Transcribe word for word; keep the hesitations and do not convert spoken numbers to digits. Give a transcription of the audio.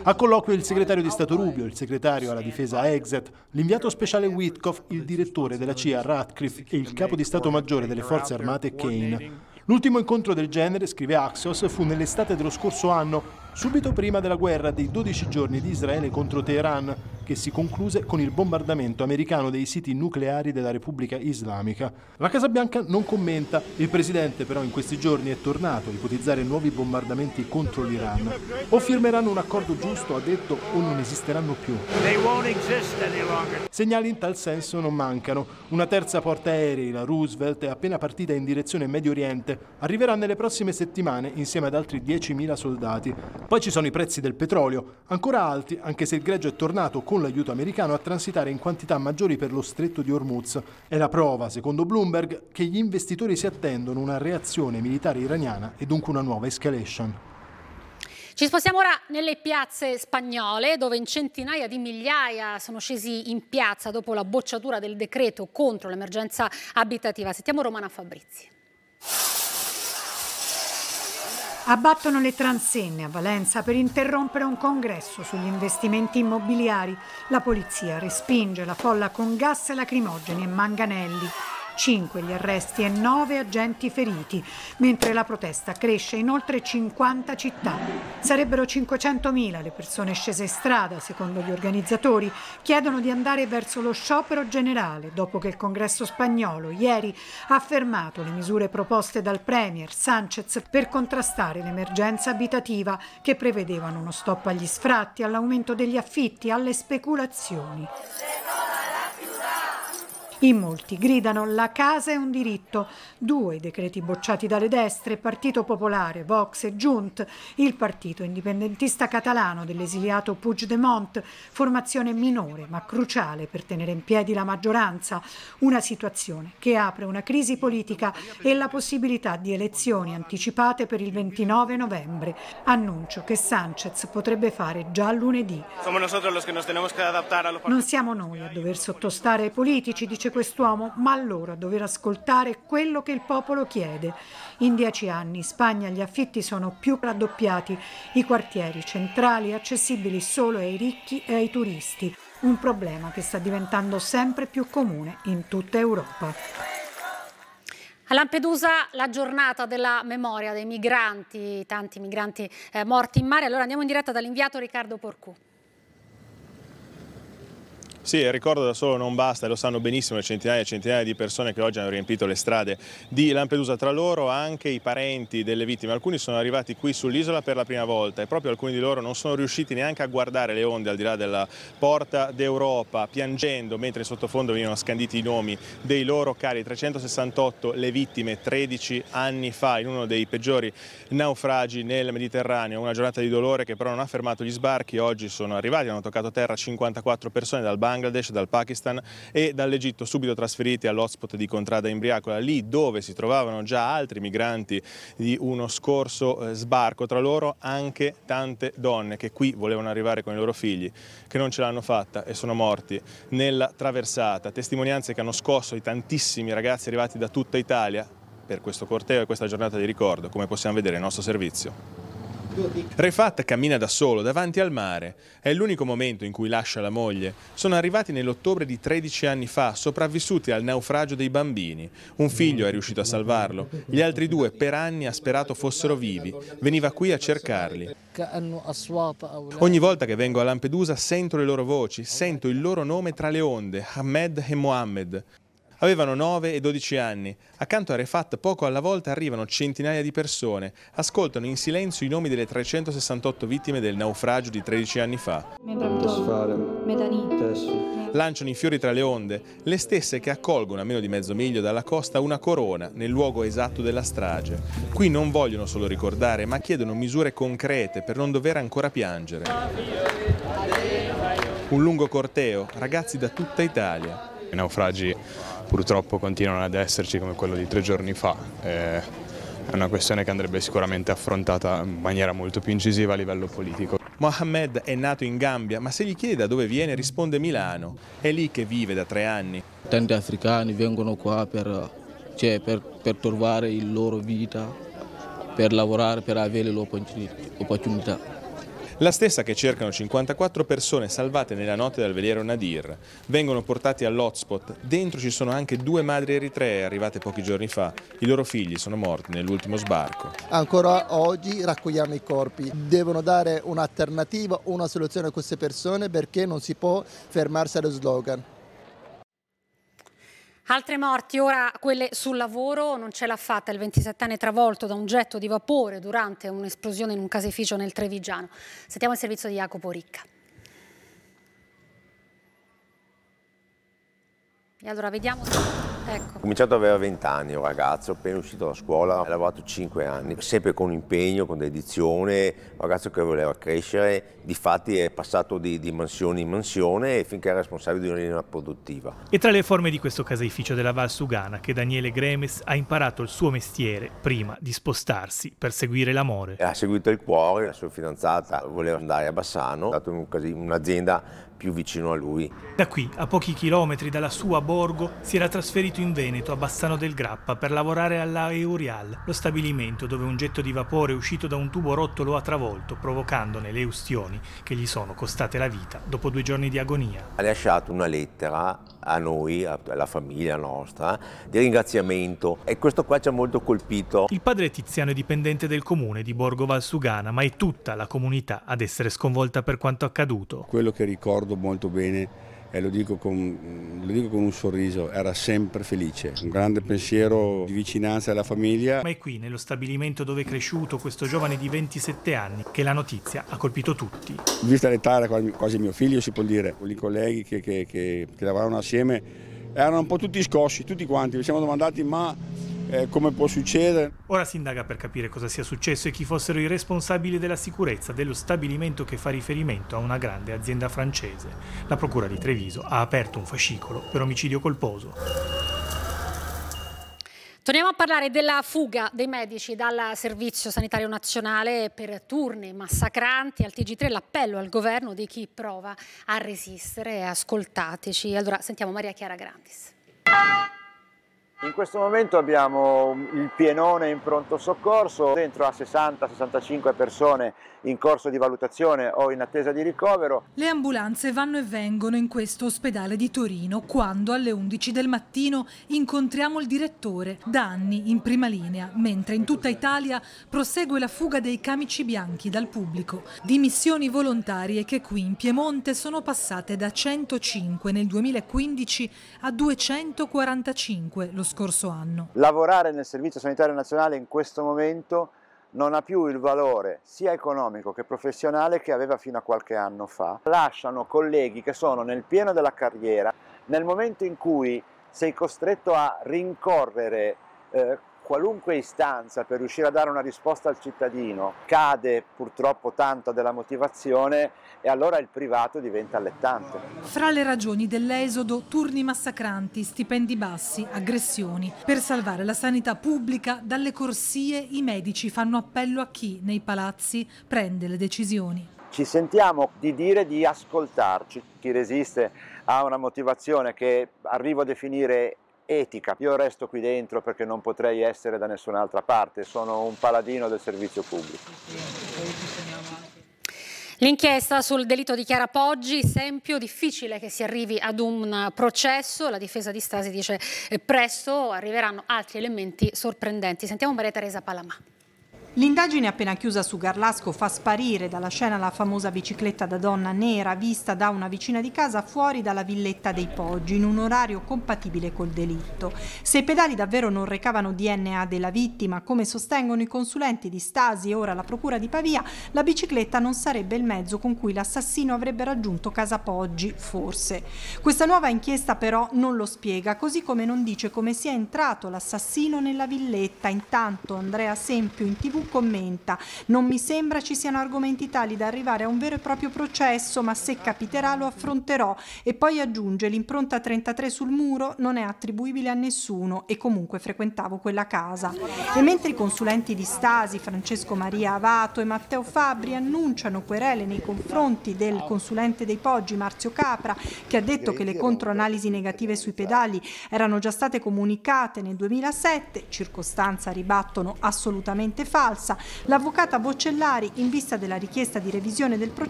A colloquio il segretario di Stato Rubio, il segretario alla difesa Exet, l'inviato speciale Witkoff, il direttore della C I A Ratcliffe e il capo di Stato Maggiore delle Forze Armate Kane. L'ultimo incontro del genere, scrive Axios, fu nell'estate dello scorso anno, subito prima della guerra dei dodici giorni di Israele contro Teheran, che si concluse con il bombardamento americano dei siti nucleari della Repubblica Islamica. La Casa Bianca non commenta. Il presidente però in questi giorni è tornato a ipotizzare nuovi bombardamenti contro l'Iran. O firmeranno un accordo giusto, ha detto, o non esisteranno più. Segnali in tal senso non mancano. Una terza portaerei, la Roosevelt, è appena partita in direzione Medio Oriente. Arriverà nelle prossime settimane insieme ad altri diecimila soldati. Poi ci sono i prezzi del petrolio, ancora alti, anche se il greggio è tornato con l'aiuto americano a transitare in quantità maggiori per lo stretto di Hormuz. È la prova, secondo Bloomberg, che gli investitori si attendono una reazione militare iraniana e dunque una nuova escalation. Ci spostiamo ora nelle piazze spagnole, dove in centinaia di migliaia sono scesi in piazza dopo la bocciatura del decreto contro l'emergenza abitativa. Sentiamo Romana Fabrizi. Abbattono le transenne a Valenza per interrompere un congresso sugli investimenti immobiliari. La polizia respinge la folla con gas lacrimogeni e manganelli. Cinque gli arresti e nove agenti feriti, mentre la protesta cresce in oltre cinquanta città. Sarebbero cinquecentomila le persone scese in strada, secondo gli organizzatori. Chiedono di andare verso lo sciopero generale, dopo che il Congresso spagnolo ieri ha fermato le misure proposte dal Premier Sánchez per contrastare l'emergenza abitativa, che prevedevano uno stop agli sfratti, all'aumento degli affitti, alle speculazioni. In molti gridano la casa è un diritto. Due i decreti bocciati dalle destre, Partito Popolare, Vox e Junt, il partito indipendentista catalano dell'esiliato Puigdemont, formazione minore ma cruciale per tenere in piedi la maggioranza, una situazione che apre una crisi politica e la possibilità di elezioni anticipate per il ventinove novembre, annuncio che Sánchez potrebbe fare già lunedì. Non siamo noi a dover sottostare ai politici, dice quest'uomo, ma loro a dover ascoltare quello che il popolo chiede. In dieci anni in Spagna gli affitti sono più raddoppiati, i quartieri centrali accessibili solo ai ricchi e ai turisti, un problema che sta diventando sempre più comune in tutta Europa. A Lampedusa la giornata della memoria dei migranti, tanti migranti eh, morti in mare. Allora andiamo in diretta dall'inviato Riccardo Porcu. Sì, il ricordo da solo non basta, lo sanno benissimo le centinaia e centinaia di persone che oggi hanno riempito le strade di Lampedusa, tra loro anche i parenti delle vittime. Alcuni sono arrivati qui sull'isola per la prima volta e proprio alcuni di loro non sono riusciti neanche a guardare le onde al di là della porta d'Europa, piangendo mentre in sottofondo venivano scanditi i nomi dei loro cari. trecentosessantotto le vittime tredici anni fa in uno dei peggiori naufragi nel Mediterraneo, una giornata di dolore che però non ha fermato gli sbarchi. Oggi sono arrivati, hanno toccato terra cinquantaquattro persone dal Bangladesh, dal Pakistan e dall'Egitto, subito trasferiti all'hotspot di Contrada Imbriacola, lì dove si trovavano già altri migranti di uno scorso eh, sbarco, tra loro anche tante donne che qui volevano arrivare con i loro figli, che non ce l'hanno fatta e sono morti nella traversata. Testimonianze che hanno scosso i tantissimi ragazzi arrivati da tutta Italia per questo corteo e questa giornata di ricordo, come possiamo vedere nel nostro servizio. Refat cammina da solo davanti al mare. È l'unico momento in cui lascia la moglie. Sono arrivati nell'ottobre di tredici anni fa, sopravvissuti al naufragio dei bambini. Un figlio è riuscito a salvarlo. Gli altri due per anni ha sperato fossero vivi. Veniva qui a cercarli. Ogni volta che vengo a Lampedusa sento le loro voci, sento il loro nome tra le onde, Ahmed e Mohammed. Avevano nove e dodici anni. Accanto a Refat poco alla volta arrivano centinaia di persone. Ascoltano in silenzio i nomi delle trecentosessantotto vittime del naufragio di tredici anni fa. Lanciano i fiori tra le onde, le stesse che accolgono a meno di mezzo miglio dalla costa una corona nel luogo esatto della strage. Qui non vogliono solo ricordare, ma chiedono misure concrete per non dover ancora piangere. Un lungo corteo, ragazzi da tutta Italia. I naufragi purtroppo continuano ad esserci come quello di tre giorni fa. Eh, è una questione che andrebbe sicuramente affrontata in maniera molto più incisiva a livello politico. Mohammed è nato in Gambia, ma se gli chiede da dove viene risponde Milano. È lì che vive da tre anni. Tanti africani vengono qua per, cioè, per, per trovare la loro vita, per lavorare, per avere l'opportunità. La stessa che cercano cinquantaquattro persone salvate nella notte dal veliero Nadir. Vengono portati all'hotspot. Dentro ci sono anche due madri eritree arrivate pochi giorni fa. I loro figli sono morti nell'ultimo sbarco. Ancora oggi raccogliamo i corpi. Devono dare un'alternativa, una soluzione a queste persone, perché non si può fermarsi allo slogan. Altre morti, ora quelle sul lavoro. Non ce l'ha fatta il ventisettenne travolto da un getto di vapore durante un'esplosione in un caseificio nel Trevigiano. Sentiamo il servizio di Jacopo Ricca. E allora vediamo. Ecco. Ho cominciato ad avere venti anni, un ragazzo appena uscito da scuola, ho lavorato cinque anni, sempre con impegno, con dedizione, un ragazzo che voleva crescere, difatti è passato di, di mansione in mansione finché era responsabile di una linea produttiva. E tra le forme di questo caseificio della Val Sugana che Daniele Gremes ha imparato il suo mestiere prima di spostarsi per seguire l'amore. Ha seguito il cuore, la sua fidanzata voleva andare a Bassano, ha dato un, un'azienda più vicino a lui. Da qui, a pochi chilometri dalla sua Borgo, si era trasferito in Veneto, a Bassano del Grappa, per lavorare alla Eurial, lo stabilimento dove un getto di vapore uscito da un tubo rotto lo ha travolto, provocandone le ustioni che gli sono costate la vita dopo due giorni di agonia. Ha lasciato una lettera a noi, alla famiglia nostra, di ringraziamento, e questo qua ci ha molto colpito. Il padre Tiziano è dipendente del comune di Borgo Valsugana, ma è tutta la comunità ad essere sconvolta per quanto accaduto. Quello che ricordo molto bene, e lo dico con, lo dico con un sorriso, era sempre felice, un grande pensiero di vicinanza alla famiglia. Ma è qui, nello stabilimento dove è cresciuto questo giovane di ventisette anni, che la notizia ha colpito tutti. Vista l'età era quasi mio figlio, si può dire, i colleghi che, che, che, che lavoravano assieme erano un po' tutti scossi, tutti quanti, ci siamo domandati ma eh, come può succedere. Ora si indaga per capire cosa sia successo e chi fossero i responsabili della sicurezza dello stabilimento che fa riferimento a una grande azienda francese. La procura di Treviso ha aperto un fascicolo per omicidio colposo. Torniamo a parlare della fuga dei medici dal Servizio Sanitario Nazionale per turni massacranti. Al T G tre l'appello al governo di chi prova a resistere. Ascoltateci. Allora sentiamo Maria Chiara Grandis. In questo momento abbiamo il pienone in pronto soccorso, dentro a sessanta sessantacinque persone in corso di valutazione o in attesa di ricovero. Le ambulanze vanno e vengono in questo ospedale di Torino quando alle undici del mattino incontriamo il direttore, da anni in prima linea, mentre in tutta Italia prosegue la fuga dei camici bianchi dal pubblico. Dimissioni volontarie che qui in Piemonte sono passate da centocinque nel duemilaquindici a duecentoquarantacinque lo scorso anno. Lavorare nel Servizio Sanitario Nazionale in questo momento non ha più il valore sia economico che professionale che aveva fino a qualche anno fa. Lasciano colleghi che sono nel pieno della carriera, nel momento in cui sei costretto a rincorrere eh, qualunque istanza per riuscire a dare una risposta al cittadino, cade purtroppo tanta della motivazione e allora il privato diventa allettante. Fra le ragioni dell'esodo, turni massacranti, stipendi bassi, aggressioni. Per salvare la sanità pubblica, dalle corsie i medici fanno appello a chi, nei palazzi, prende le decisioni. Ci sentiamo di dire di ascoltarci. Chi resiste ha una motivazione che arrivo a definire etica. Io resto qui dentro perché non potrei essere da nessun'altra parte, sono un paladino del servizio pubblico. L'inchiesta sul delitto di Chiara Poggi, esempio difficile che si arrivi ad un processo, la difesa di Stasi dice eh, presto arriveranno altri elementi sorprendenti. Sentiamo Maria Teresa Palamà. L'indagine appena chiusa su Garlasco fa sparire dalla scena la famosa bicicletta da donna nera vista da una vicina di casa fuori dalla villetta dei Poggi in un orario compatibile col delitto. Se i pedali davvero non recavano D N A della vittima, come sostengono i consulenti di Stasi e ora la procura di Pavia, la bicicletta non sarebbe il mezzo con cui l'assassino avrebbe raggiunto casa Poggi, forse. Questa nuova inchiesta però non lo spiega, così come non dice come sia entrato l'assassino nella villetta. Intanto Andrea Sempio in tivù commenta: non mi sembra ci siano argomenti tali da arrivare a un vero e proprio processo, ma se capiterà lo affronterò. E poi aggiunge: l'impronta trentatré sul muro non è attribuibile a nessuno e comunque frequentavo quella casa. E mentre i consulenti di Stasi Francesco Maria Avato e Matteo Fabbri annunciano querele nei confronti del consulente dei Poggi Marzio Capra, che ha detto che le controanalisi negative sui pedali erano già state comunicate nel duemilasette, circostanza ribattono assolutamente falsa, falsa. L'avvocata Boccellari, in vista della richiesta di revisione del processo,